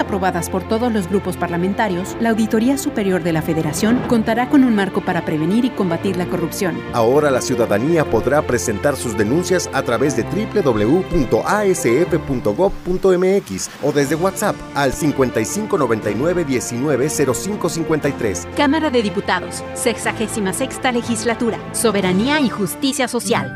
aprobadas por todos los grupos parlamentarios, la Auditoría Superior de la Federación contará con un marco para prevenir y combatir la corrupción. Ahora la ciudadanía podrá presentar sus denuncias a través de www.asf.gov.mx o desde WhatsApp al 5599190553. Cámara de Diputados, 66ª Legislatura, Soberanía y Justicia Social.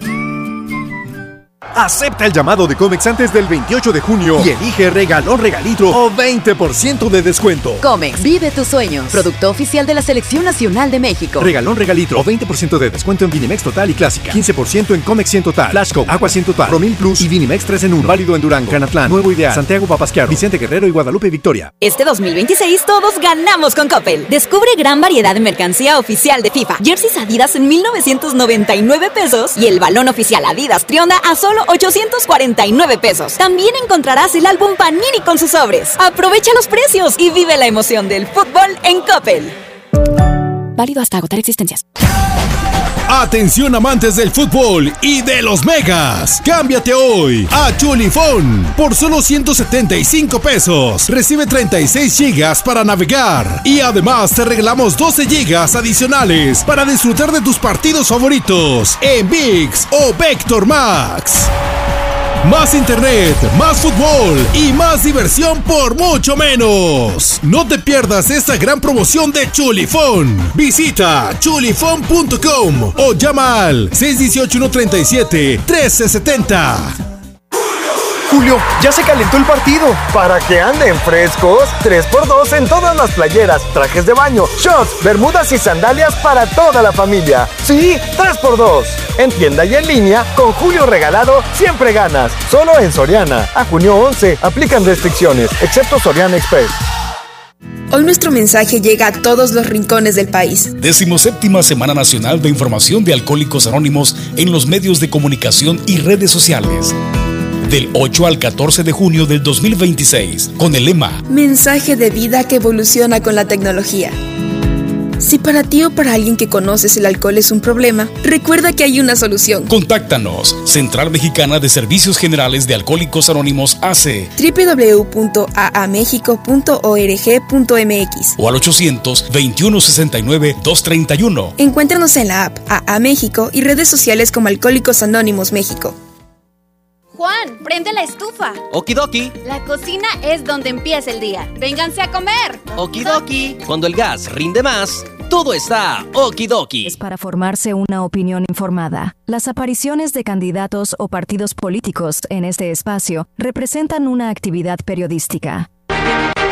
Acepta el llamado de Comex antes del 28 de junio y elige regalón regalitro o 20% de descuento. Comex, vive tus sueños. Producto oficial de la Selección Nacional de México. Regalón regalitro o 20% de descuento en Vinimex Total y Clásica. 15% en Comex 100 Total, Flashco, Agua 100 Total, Promil Plus y Vinimex 3 en 1. Válido en Durango, Canatlán, Nuevo Ideal, Santiago Papasquiaro, Vicente Guerrero y Guadalupe Victoria. Este 2026 todos ganamos con Coppel. Descubre gran variedad de mercancía oficial de FIFA. Jerseys Adidas en 1,999 pesos y el balón oficial Adidas Trionda a solo 849 pesos. También encontrarás el álbum Panini con sus sobres. Aprovecha los precios y vive la emoción del fútbol en Coppel. Válido hasta agotar existencias. Atención amantes del fútbol y de los megas. Cámbiate hoy a Chulifón por solo 175 pesos. Recibe 36 gigas para navegar y además te regalamos 12 gigas adicionales para disfrutar de tus partidos favoritos en ViX o Vector Max. Más internet, más fútbol y más diversión por mucho menos. No te pierdas esta gran promoción de Chulifón. Visita chulifón.com o llama al 618-137-1370. Julio, ya se calentó el partido. Para que anden frescos, 3x2 en todas las playeras, trajes de baño, shorts, bermudas y sandalias para toda la familia. Sí, 3x2. En tienda y en línea, con Julio regalado, siempre ganas. Solo en Soriana. A junio 11, aplican restricciones, excepto Soriana Express. Hoy nuestro mensaje llega a todos los rincones del país. 17ª Semana Nacional de Información de Alcohólicos Anónimos en los medios de comunicación y redes sociales. Del 8 al 14 de junio del 2026, con el lema Mensaje de vida que evoluciona con la tecnología. Si para ti o para alguien que conoces el alcohol es un problema, recuerda que hay una solución. Contáctanos, Central Mexicana de Servicios Generales de Alcohólicos Anónimos AC, www.aamexico.org.mx o al 800-2169-231. Encuéntranos en la app AA México y redes sociales como Alcohólicos Anónimos México. Juan, prende la estufa. Okidoki. La cocina es donde empieza el día. Vénganse a comer. Okidoki. Cuando el gas rinde más, todo está okidoki. Es para formarse una opinión informada. Las apariciones de candidatos o partidos políticos en este espacio representan una actividad periodística.